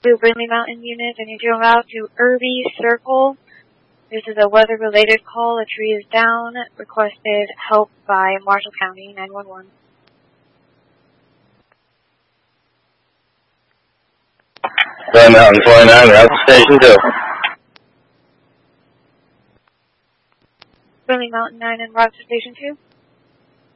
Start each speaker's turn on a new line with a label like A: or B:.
A: Blue Brindley Mountain unit, I need you to route to Irby Circle. This is a weather-related call. A tree is down. Requested help by Marshall County 911.
B: Brindley Mountain 29, route to Station 2.
A: Brindley Mountain 9 and route to Station 2.